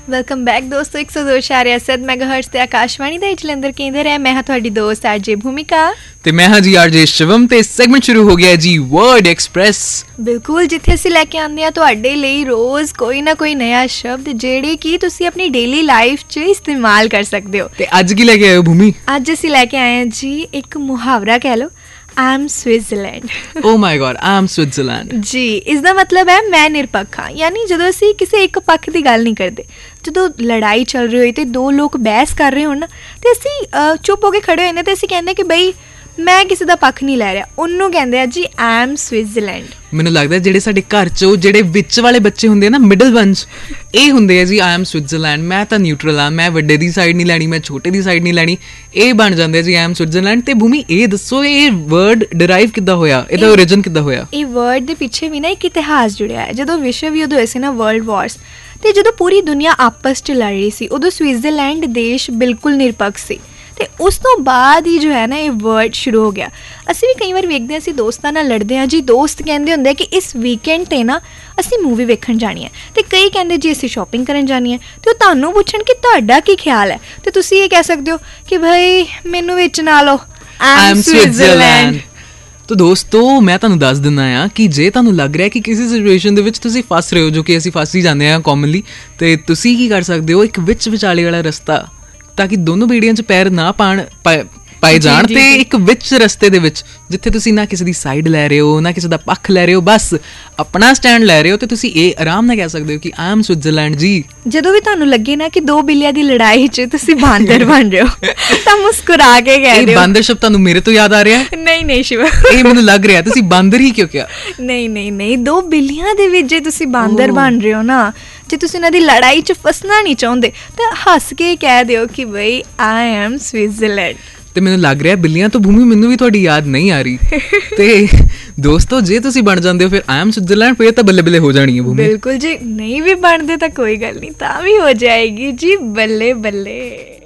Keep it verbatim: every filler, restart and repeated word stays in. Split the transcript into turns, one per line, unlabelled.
Welcome back ਦੋਸਤੋ। ਇੱਕ ਸੌ ਦੋ ਇਸ਼ਾਰਿਆ ਸੱਤ ਮੈਗਾਹਰਟਜ਼ ਤੇ ਆਕਾਸ਼ਵਾਣੀ ਦਾ ਜਲੰਧਰ ਕੇਂਦਰ ਹੈ। ਮੈਂ ਹਾਂ ਤੁਹਾਡੀ ਦੋਸਤ ਆਰਜੇ ਭੂਮਿਕਾ
ਤੇ ਮੈਂ ਹਾਂ ਜੀ ਆਰਜੇ ਸ਼ਿਵਮ ਤੇ ਸੈਗਮੈਂਟ ਸ਼ੁਰੂ ਹੋ ਗਿਆ ਜੀ ਵਰਡ ਐਕਸਪ੍ਰੈਸ।
ਬਿਲਕੁਲ, ਜਿੱਥੇ ਅਸੀਂ ਲੈ ਕੇ ਆਉਂਦੇ ਹਾਂ ਤੁਹਾਡੇ ਲਈ ਰੋਜ਼ ਕੋਈ ਨਾ ਕੋਈ ਨਵਾਂ ਸ਼ਬਦ ਜਿਹੜੇ ਕਿ ਤੁਸੀਂ ਆਪਣੀ ਡੇਲੀ ਲਾਈਫ 'ਚ ਇਸਤੇਮਾਲ ਕਰ ਸਕਦੇ ਹੋ।
ਤੇ ਅੱਜ ਕੀ ਲੈ ਕੇ ਆਏ ਹੋ ਭੂਮੀ?
ਅੱਜ ਅਸੀਂ ਲੈ ਕੇ ਆਏ ਹਾਂ ਜੀ ਇੱਕ ਮੁਹਾਵਰਾ, ਕਹਿ ਲਓ ਆਮ ਸਵਿਟਜ਼ਰਲੈਂਡ।
ਓ ਮਾਈ ਗॉड, ਆਮ ਸਵਿਟਜ਼ਰਲੈਂਡ ਜੀ।
ਇਸ ਦਾ ਮਤਲਬ ਹੈ ਮੈਂ ਨਿਰਪੱਖ ਹਾਂ। ਯਾਨੀ ਜਦੋਂ ਅਸੀਂ ਕਿਸੇ ਇੱਕ ਪੱਖ ਦੀ ਗੱਲ ਨਹੀਂ ਕਰਦੇ, ਜਦੋਂ ਲੜਾਈ ਚੱਲ ਰਹੀ ਹੋਈ ਤੇ ਦੋ ਲੋਕ ਬਹਿਸ ਕਰ ਰਹੇ ਹੋਣ ਨਾ, ਤੇ ਅਸੀਂ ਚੁੱਪ ਹੋ ਕੇ ਖੜੇ ਹੋਏ ਨੇ ਤੇ ਅਸੀਂ ਕਹਿੰਦੇ ਕਿ ਬਈ ਮੈਂ ਕਿਸੇ ਦਾ ਪੱਖ ਨਹੀਂ ਲੈ ਰਿਹਾ, ਉਹਨੂੰ ਕਹਿੰਦੇ ਆ ਜੀ ਆਮ ਸਵਿਟਜ਼ਰਲੈਂਡ।
ਮੈਨੂੰ ਲੱਗਦਾ ਜਿਹੜੇ ਸਾਡੇ ਘਰ 'ਚ ਉਹ ਜਿਹੜੇ ਵਿੱਚ ਵਾਲੇ ਬੱਚੇ ਹੁੰਦੇ ਆ ਨਾ, ਮਿਡਲ ਵਨਸ, ਇਹ ਹੁੰਦੇ ਆ ਜੀ ਆਮ ਸਵਿਟਜ਼ਰਲੈਂਡ। ਮੈਂ ਤਾਂ ਨਿਊਟਰਲ ਹਾਂ, ਮੈਂ ਵੱਡੇ ਦੀ ਸਾਈਡ ਨਹੀਂ ਲੈਣੀ, ਮੈਂ ਛੋਟੇ ਦੀ ਸਾਈਡ ਨਹੀਂ ਲੈਣੀ, ਇਹ ਬਣ ਜਾਂਦੇ ਜੀ ਆਮ ਸਵਿਟਜ਼ਰਲੈਂਡ। ਤੇ ਭੂਮੀ ਇਹ ਦੱਸੋ ਇਹ ਵਰਡ ਡਿਰਾਈਵ ਕਿੱਦਾਂ ਹੋਇਆ, ਇਹਦਾ ਓਰੀਜਨ ਕਿੱਦਾਂ ਹੋਇਆ? ਇਹ
ਵਰਡ ਦੇ ਪਿੱਛੇ ਵੀ ਨਾ ਇੱਕ ਇਤਿਹਾਸ ਜੁੜਿਆ ਹੈ। ਜਦੋਂ ਵਿਸ਼ਵ ਯੁੱਧ ਹੋਏ ਸੀ ਨਾ, ਵਰਲਡ ਵਾਰਸ, ਤੇ ਜਦੋਂ ਪੂਰੀ ਦੁਨੀਆ ਆਪਸ 'ਚ ਲੜ ਰਹੀ ਸੀ, ਉਦੋਂ ਸਵਿਟਜ਼ਰਲੈਂਡ ਦੇਸ਼ ਬਿਲਕੁਲ ਨਿਰਪੱਖ ਸੀ। ਤੇ ਉਸ ਤੋਂ ਬਾਅਦ ਹੀ ਜੋ ਹੈ ਨਾ ਇਹ ਵਰਡ ਸ਼ੁਰੂ ਹੋ ਗਿਆ। ਅਸੀਂ ਵੀ ਕਈ ਵਾਰ ਵੇਖਦੇ ਹਾਂ, ਅਸੀਂ ਦੋਸਤਾਂ ਨਾਲ ਲੜਦੇ ਹਾਂ ਜੀ, ਦੋਸਤ ਕਹਿੰਦੇ ਹੁੰਦੇ ਕਿ ਇਸ ਵੀਕਐਂਡ 'ਤੇ ਨਾ ਅਸੀਂ ਮੂਵੀ ਵੇਖਣ ਜਾਣੀ ਹੈ, ਅਤੇ ਕਈ ਕਹਿੰਦੇ ਜੀ ਅਸੀਂ ਸ਼ੋਪਿੰਗ ਕਰਨ ਜਾਣੀ ਹੈ। ਅਤੇ ਉਹ ਤੁਹਾਨੂੰ ਪੁੱਛਣ ਕਿ ਤੁਹਾਡਾ ਕੀ ਖਿਆਲ ਹੈ, ਅਤੇ ਤੁਸੀਂ ਇਹ ਕਹਿ ਸਕਦੇ ਹੋ ਕਿ ਭਾਈ ਮੈਨੂੰ ਵਿੱਚ ਨਾ ਲਓ, ਆਮ ਸਵਿਟਜ਼ਰਲੈਂਡ।
ਤੋ ਦੋਸਤੋ ਮੈਂ ਤੁਹਾਨੂੰ ਦੱਸ ਦਿੰਦਾ ਹਾਂ ਕਿ ਜੇ ਤੁਹਾਨੂੰ ਲੱਗ ਰਿਹਾ ਕਿ ਕਿਸੇ ਸਿਚੁਏਸ਼ਨ ਦੇ ਵਿੱਚ ਤੁਸੀਂ ਫਸ ਰਹੇ ਹੋ, ਜੋ ਕਿ ਅਸੀਂ ਫਸ ਹੀ ਜਾਂਦੇ ਹਾਂ ਕਾਮਨਲੀ, ਅਤੇ ਤੁਸੀਂ ਕੀ ਕਰ ਸਕਦੇ ਹੋ, ਇੱਕ ਵਿੱਚ ਵਿਚਾਲੇ ਵਾਲਾ ਰਸਤਾ, ਤਾਂ ਕਿ ਦੋਨੋਂ ਬੇੜੀਆਂ 'ਚ ਪੈਰ ਨਾ ਪਾਣ ਪਾਏ ਜਾਣ, ਤੇ ਇੱਕ ਵਿੱਚ ਰਸਤੇ ਦੇ ਵਿੱਚ ਜਿੱਥੇ ਤੁਸੀਂ ਨਾ ਕਿਸੇ ਦੀ ਸਾਈਡ ਲੈ ਰਹੇ ਹੋ, ਨਾ ਕਿਸੇ ਦਾ ਪੱਖ ਲੈ ਰਹੇ ਹੋ, ਬਸ ਆਪਣਾ ਸਟੈਂਡ ਲੈ ਰਹੇ ਹੋ, ਤੇ ਤੁਸੀਂ ਇਹ ਆਰਾਮ ਨਾਲ ਕਹਿ ਸਕਦੇ ਹੋ ਕਿ ਆਮ ਸਵਿਟਜ਼ਰਲੈਂਡ ਜੀ। ਜਦੋਂ ਵੀ ਤੁਹਾਨੂੰ ਲੱਗੇ ਨਾ ਕਿ ਦੋ ਬਿੱਲੀਆਂ ਦੀ ਲੜਾਈ 'ਚ ਤੁਸੀਂ ਬਾਂਦਰ ਬਣ ਰਹੇ ਹੋ, ਤਾਂ ਮੁਸਕਰਾ ਕੇ ਕਹਿ ਦਿਓ।
ਬਾਂਦਰ
ਸ਼ਬਦ ਤੁਹਾਨੂੰ ਮੇਰੇ ਤੋਂ ਯਾਦ ਆ ਰਿਹਾ?
ਨਹੀਂ ਨਹੀਂ ਸ਼ਿਵਾ,
ਇਹ ਮੈਨੂੰ ਲੱਗ ਰਿਹਾ ਤੁਸੀਂ ਬਾਂਦਰ ਹੀ ਕਿਉਂ ਕਿਹਾ?
ਨਹੀਂ ਨਹੀਂ ਨਹੀਂ, ਦੋ ਬਿੱਲੀਆਂ ਦੇ ਵਿੱਚ ਜੇ ਤੁਸੀਂ ਬਾਂਦਰ ਬਣ ਰਹੇ ਹੋ ਨਾ, ਜੇ ਤੁਸੀਂ ਉਹਨਾਂ ਦੀ ਲੜਾਈ 'ਚ ਫਸਣਾ ਨਹੀਂ ਚਾਹੁੰਦੇ, ਤਾਂ ਹੱਸ ਕੇ ਕਹਿ ਦਿਓ ਕਿ ਬਈ ਆਈ ਐਮ ਸਵਿਟਜ਼ਰਲੈਂਡ।
ਤੇ ਮੈਨੂੰ ਲੱਗ ਰਿਹਾ ਬਿੱਲੀਆਂ ਤੋਂ ਭੂਮੀ ਮੈਨੂੰ ਵੀ ਤੁਹਾਡੀ ਯਾਦ ਨਹੀਂ ਆ ਰਹੀ। ਤੇ ਦੋਸਤੋ ਜੇ ਤੁਸੀਂ ਬਣ ਜਾਂਦੇ ਹੋ ਫਿਰ ਆਮ ਸਵਿਟਜ਼ਰਲੈਂਡ, ਫਿਰ ਤਾਂ ਬੱਲੇ ਬੱਲੇ ਹੋ ਜਾਣੀ ਹੈ ਭੂਮੀ।
ਬਿਲਕੁਲ ਜੀ, ਨਹੀਂ ਵੀ ਬਣਦੇ ਤਾਂ ਕੋਈ ਗੱਲ ਨਹੀਂ, ਤਾਂ ਵੀ ਹੋ ਜਾਏਗੀ ਜੀ ਬੱਲੇ ਬੱਲੇ।